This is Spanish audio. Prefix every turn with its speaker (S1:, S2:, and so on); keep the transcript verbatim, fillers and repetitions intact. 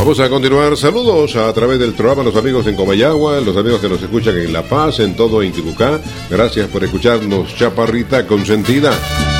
S1: Vamos a continuar. Saludos a través del programa a los amigos en Comayagua, los amigos que nos escuchan en La Paz, en todo Intibucá. Gracias por escucharnos, chaparrita consentida.